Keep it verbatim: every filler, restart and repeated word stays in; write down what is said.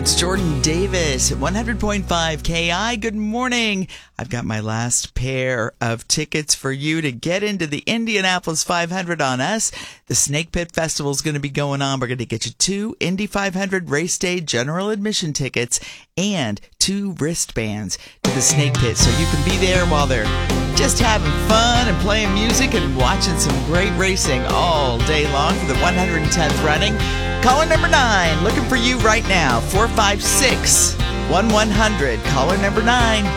It's Jordan Davis at one hundred point five K I. Good morning. I've got my last pair of tickets for you to get into the Indianapolis five hundred on us. The Snake Pit Festival is going to be going on. We're going to get you two Indy five hundred race day general admission tickets and two wristbands to the Snake Pit, so you can be there while they're just having fun and playing music and watching some great racing all day long for the one hundred tenth running. Caller number nine, looking for you right now, four five six, one one hundred. Caller number nine.